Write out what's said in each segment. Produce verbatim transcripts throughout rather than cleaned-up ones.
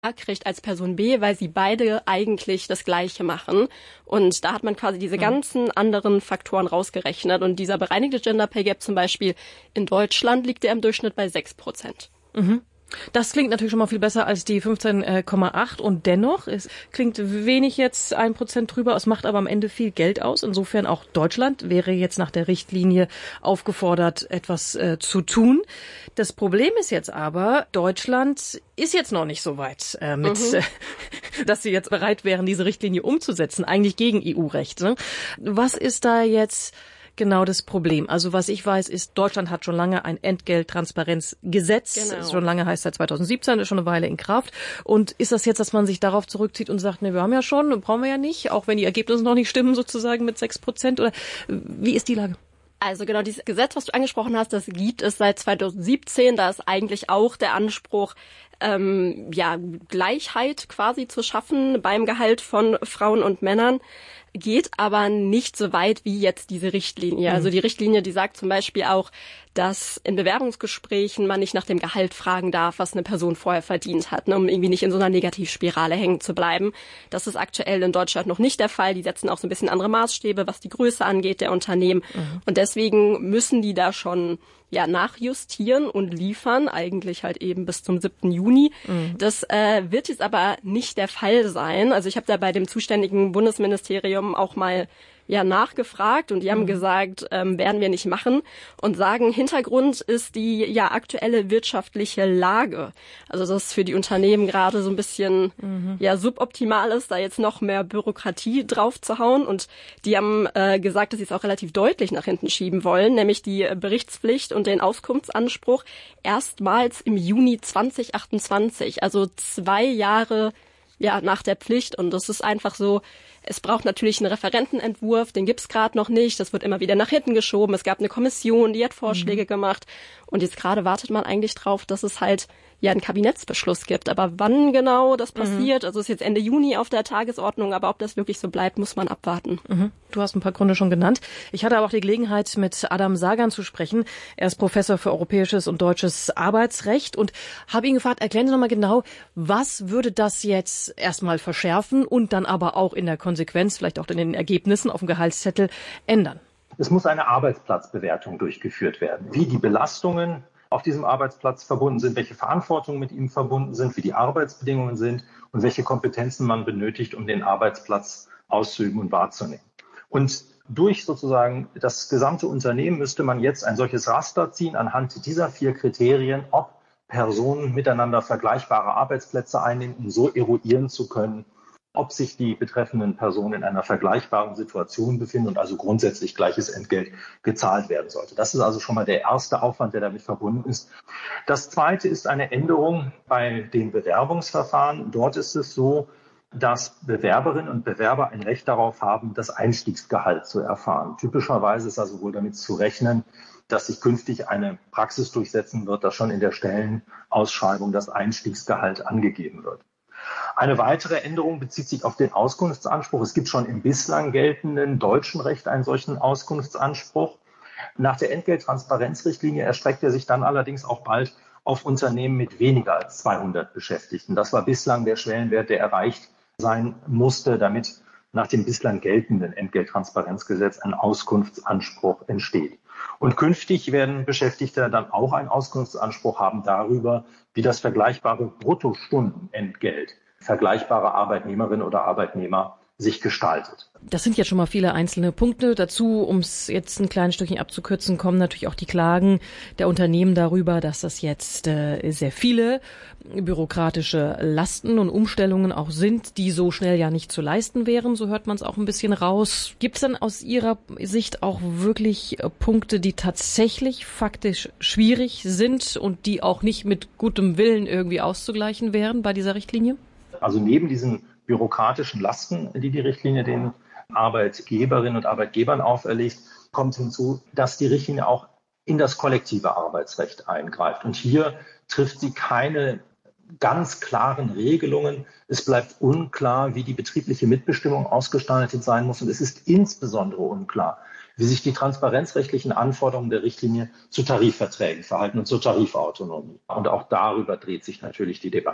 kriegt als Person B, weil sie beide eigentlich das Gleiche machen. Und da hat man quasi diese ganzen anderen Faktoren rausgerechnet. Und dieser bereinigte Gender Pay Gap zum Beispiel in Deutschland liegt ja im Durchschnitt bei sechs Prozent. Mhm. Das klingt natürlich schon mal viel besser als die fünfzehn Komma acht und dennoch, es klingt wenig jetzt ein Prozent drüber, es macht aber am Ende viel Geld aus. Insofern auch Deutschland wäre jetzt nach der Richtlinie aufgefordert, etwas äh, zu tun. Das Problem ist jetzt aber, Deutschland ist jetzt noch nicht so weit, äh, mit, Mhm. äh, dass sie jetzt bereit wären, diese Richtlinie umzusetzen, eigentlich gegen E U-Recht. Ne? Was ist da jetzt genau das Problem? Also was ich weiß, ist, Deutschland hat schon lange ein Entgelttransparenzgesetz. Genau. Schon lange heißt seit zweitausendsiebzehn, ist schon eine Weile in Kraft. Und ist das jetzt, dass man sich darauf zurückzieht und sagt, ne, wir haben ja schon, brauchen wir ja nicht, auch wenn die Ergebnisse noch nicht stimmen, sozusagen mit sechs Prozent? Oder wie ist die Lage? Also genau, dieses Gesetz, was du angesprochen hast, das gibt es seit zweitausendsiebzehn. Da ist eigentlich auch der Anspruch, ähm, ja, Gleichheit quasi zu schaffen beim Gehalt von Frauen und Männern. Geht aber nicht so weit wie jetzt diese Richtlinie. Also die Richtlinie, die sagt zum Beispiel auch, dass in Bewerbungsgesprächen man nicht nach dem Gehalt fragen darf, was eine Person vorher verdient hat, ne, um irgendwie nicht in so einer Negativspirale hängen zu bleiben. Das ist aktuell in Deutschland noch nicht der Fall. Die setzen auch so ein bisschen andere Maßstäbe, was die Größe angeht der Unternehmen. Mhm. Und deswegen müssen die da schon ja nachjustieren und liefern, eigentlich halt eben bis zum siebten Juni. Mhm. Das äh, wird jetzt aber nicht der Fall sein. Also ich habe da bei dem zuständigen Bundesministerium auch mal ja nachgefragt und die haben mhm. gesagt, ähm, werden wir nicht machen und sagen, Hintergrund ist die ja aktuelle wirtschaftliche Lage. Also dass es für die Unternehmen gerade so ein bisschen mhm. ja suboptimal ist, da jetzt noch mehr Bürokratie drauf zu hauen und die haben äh, gesagt, dass sie es auch relativ deutlich nach hinten schieben wollen, nämlich die Berichtspflicht und den Auskunftsanspruch erstmals im Juni zwanzig achtundzwanzig, also zwei Jahre ja nach der Pflicht und das ist einfach so. Es braucht natürlich einen Referentenentwurf, den gibt's gerade noch nicht. Das wird immer wieder nach hinten geschoben. Es gab eine Kommission, die hat Vorschläge mhm. gemacht. Und jetzt gerade wartet man eigentlich drauf, dass es halt ja einen Kabinettsbeschluss gibt. Aber wann genau das passiert, mhm. also ist jetzt Ende Juni auf der Tagesordnung, aber ob das wirklich so bleibt, muss man abwarten. Mhm. Du hast ein paar Gründe schon genannt. Ich hatte aber auch die Gelegenheit, mit Adam Sagan zu sprechen. Er ist Professor für europäisches und deutsches Arbeitsrecht und habe ihn gefragt, erklären Sie noch mal genau, was würde das jetzt erstmal verschärfen und dann aber auch in der Konsequenz, vielleicht auch in den Ergebnissen auf dem Gehaltszettel ändern? Es muss eine Arbeitsplatzbewertung durchgeführt werden, wie die Belastungen auf diesem Arbeitsplatz verbunden sind, welche Verantwortungen mit ihm verbunden sind, wie die Arbeitsbedingungen sind und welche Kompetenzen man benötigt, um den Arbeitsplatz auszuüben und wahrzunehmen. Und durch sozusagen das gesamte Unternehmen müsste man jetzt ein solches Raster ziehen anhand dieser vier Kriterien, ob Personen miteinander vergleichbare Arbeitsplätze einnehmen, um so eruieren zu können, ob sich die betreffenden Personen in einer vergleichbaren Situation befinden und also grundsätzlich gleiches Entgelt gezahlt werden sollte. Das ist also schon mal der erste Aufwand, der damit verbunden ist. Das zweite ist eine Änderung bei den Bewerbungsverfahren. Dort ist es so, dass Bewerberinnen und Bewerber ein Recht darauf haben, das Einstiegsgehalt zu erfahren. Typischerweise ist also wohl damit zu rechnen, dass sich künftig eine Praxis durchsetzen wird, dass schon in der Stellenausschreibung das Einstiegsgehalt angegeben wird. Eine weitere Änderung bezieht sich auf den Auskunftsanspruch. Es gibt schon im bislang geltenden deutschen Recht einen solchen Auskunftsanspruch. Nach der Entgelttransparenzrichtlinie erstreckt er sich dann allerdings auch bald auf Unternehmen mit weniger als zweihundert Beschäftigten. Das war bislang der Schwellenwert, der erreicht sein musste, damit nach dem bislang geltenden Entgelttransparenzgesetz ein Auskunftsanspruch entsteht. Und künftig werden Beschäftigte dann auch einen Auskunftsanspruch haben darüber, wie das vergleichbare Bruttostundenentgelt vergleichbare Arbeitnehmerinnen oder Arbeitnehmer sich gestaltet. Das sind jetzt schon mal viele einzelne Punkte. Dazu, um es jetzt ein kleines Stückchen abzukürzen, kommen natürlich auch die Klagen der Unternehmen darüber, dass das jetzt äh, sehr viele bürokratische Lasten und Umstellungen auch sind, die so schnell ja nicht zu leisten wären. So hört man es auch ein bisschen raus. Gibt es dann aus Ihrer Sicht auch wirklich äh, Punkte, die tatsächlich faktisch schwierig sind und die auch nicht mit gutem Willen irgendwie auszugleichen wären bei dieser Richtlinie? Also neben diesen bürokratischen Lasten, die die Richtlinie den Arbeitgeberinnen und Arbeitgebern auferlegt, kommt hinzu, dass die Richtlinie auch in das kollektive Arbeitsrecht eingreift. Und hier trifft sie keine ganz klaren Regelungen. Es bleibt unklar, wie die betriebliche Mitbestimmung ausgestaltet sein muss. Und es ist insbesondere unklar, wie sich die transparenzrechtlichen Anforderungen der Richtlinie zu Tarifverträgen verhalten und zur Tarifautonomie. Und auch darüber dreht sich natürlich die Debatte.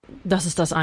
Das ist das